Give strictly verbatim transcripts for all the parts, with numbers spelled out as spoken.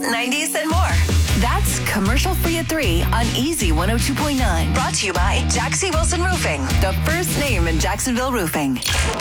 nineties, and more. That's commercial-free at three on Easy one oh two point nine. Brought to you by Jaxie Wilson Roofing, the first name in Jacksonville roofing.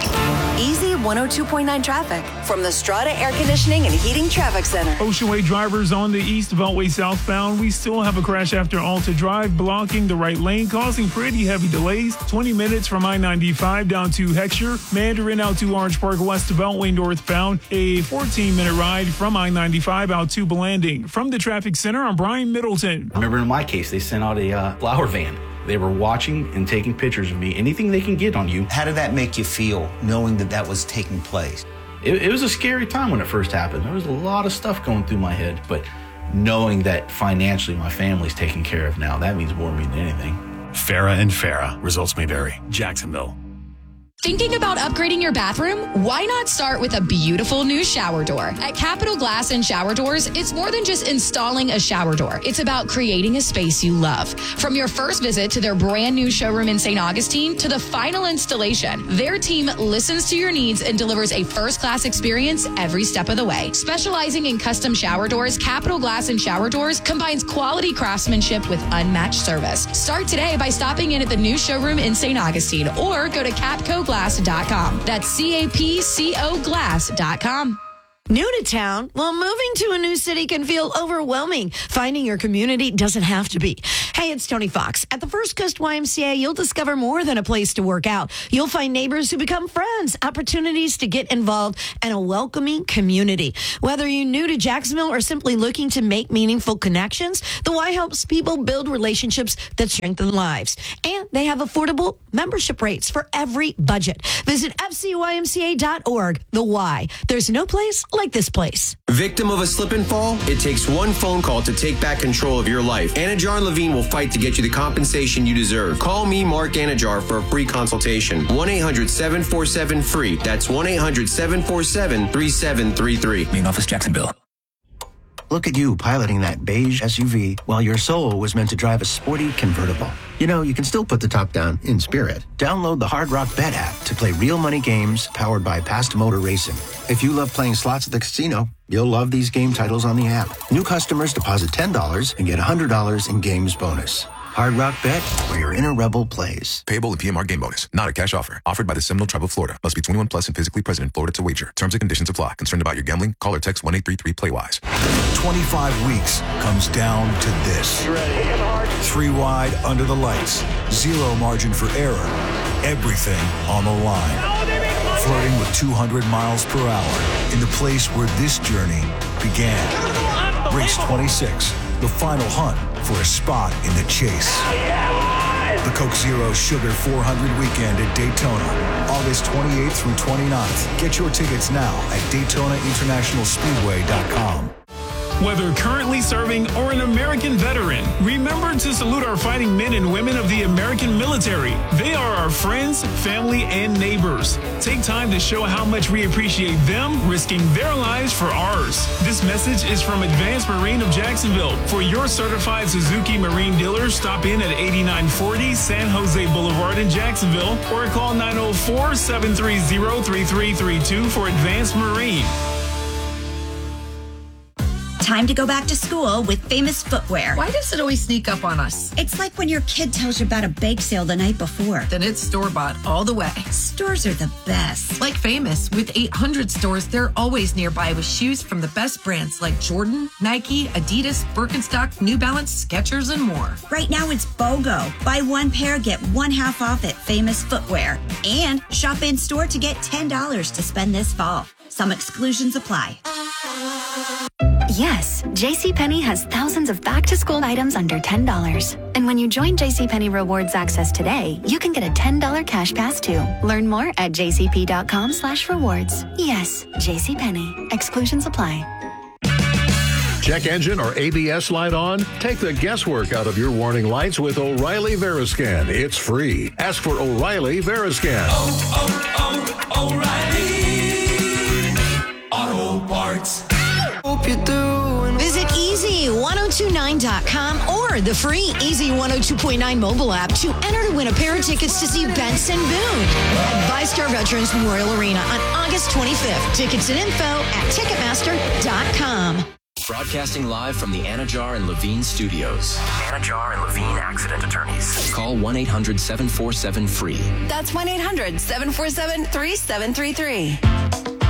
Easy one oh two point nine traffic from the Strata Air Conditioning and Heating Traffic Center. Ocean Way drivers on the East Beltway southbound. We still have a crash after Alta Drive, blocking the right lane, causing pretty heavy delays. twenty minutes from I ninety-five down to Heckscher, Mandarin out to Orange Park, west to Beltway northbound. A fourteen-minute ride from I ninety-five out to Blanding. From the traffic center, I'm Brian Middleton. I remember in my case, they sent out a uh, flower van. They were watching and taking pictures of me. Anything they can get on you. How did that make you feel, knowing that that was taking place? It, it was a scary time when it first happened. There was a lot of stuff going through my head, but knowing that financially my family's taken care of now, that means more to me than anything. Farah and Farah. Results may vary. Jacksonville. Thinking about upgrading your bathroom? Why not start with a beautiful new shower door? At Capital Glass and Shower Doors, it's more than just installing a shower door. It's about creating a space you love. From your first visit to their brand new showroom in Saint Augustine to the final installation, their team listens to your needs and delivers a first-class experience every step of the way. Specializing in custom shower doors, Capital Glass and Shower Doors combines quality craftsmanship with unmatched service. Start today by stopping in at the new showroom in Saint Augustine or go to capco glass dot com. That's C A P C O glass dot com. New to town? Well, moving to a new city can feel overwhelming. Finding your community doesn't have to be. Hey, it's Tony Fox. At the First Coast Y M C A, you'll discover more than a place to work out. You'll find neighbors who become friends, opportunities to get involved, and a welcoming community. Whether you're new to Jacksonville or simply looking to make meaningful connections, the Y helps people build relationships that strengthen lives. And they have affordable membership rates for every budget. Visit F C Y M C A dot org. The Y. There's no place like this place. Victim of a slip and fall? It takes one phone call to take back control of your life. Anajar Levine will fight to get you the compensation you deserve. Call me, Mark Anajar, for a free consultation. one eight hundred seven four seven free. That's one eight hundred seven four seven three seven three three. Main office, Jacksonville. Look at you piloting that beige S U V while your soul was meant to drive a sporty convertible. You know, you can still put the top down in spirit. Download the Hard Rock Bet app to play real money games powered by Past Motor Racing. If you love playing slots at the casino, you'll love these game titles on the app. New customers deposit ten dollars and get one hundred dollars in games bonus. Hard Rock Bet, where your inner rebel plays. Payable in P M R game bonus. Not a cash offer. Offered by the Seminole Tribe of Florida. Must be twenty-one plus and physically present in Florida to wager. Terms and conditions apply. Concerned about your gambling? Call or text one eight three three play wise. twenty-five weeks comes down to this. You ready? Three wide under the lights. Zero margin for error. Everything on the line. Flirting with two hundred miles per hour in the place where this journey began. Race twenty-six. The final hunt for a spot in the chase. The Coke Zero Sugar four hundred weekend at Daytona, August twenty-eighth through twenty-ninth. Get your tickets now at Daytona International Speedway dot com. Whether currently serving or an American veteran, remember to salute our fighting men and women of the American military. They are our friends, family, and neighbors. Take time to show how much we appreciate them, risking their lives for ours. This message is from Advanced Marine of Jacksonville. For your certified Suzuki Marine dealer, stop in at eighty-nine forty San Jose Boulevard in Jacksonville or call nine oh four, seven three zero, three three three two for Advanced Marine. Time to go back to school with Famous Footwear. Why does it always sneak up on us? It's like when your kid tells you about a bake sale the night before. Then it's store-bought all the way. Stores are the best. Like Famous, with eight hundred stores, they're always nearby with shoes from the best brands like Jordan, Nike, Adidas, Birkenstock, New Balance, Skechers, and more. Right now it's BOGO. Buy one pair, get one half off at Famous Footwear. And shop in store to get ten dollars to spend this fall. Some exclusions apply. Yes, JCPenney has thousands of back-to-school items under ten dollars. And when you join JCPenney Rewards Access today, you can get a ten dollars cash pass too. Learn more at jcp.com slash rewards. Yes, JCPenney. Exclusions apply. Check engine or A B S light on? Take the guesswork out of your warning lights with O'Reilly Veriscan. It's free. Ask for O'Reilly Veriscan. Oh, oh, oh, O'Reilly Auto Parts. Hope you're doing. Visit easy one oh two nine dot com or the free Easy one oh two point nine mobile app to enter to win a pair of tickets to see Benson Boone at VyStar Veterans Memorial Arena on August twenty-fifth. Tickets and info at ticketmaster dot com. Broadcasting live from the Anajar and Levine studios. Anajar and Levine Accident Attorneys. Call one eight hundred seven four seven free. That's one eight hundred seven four seven three seven three three.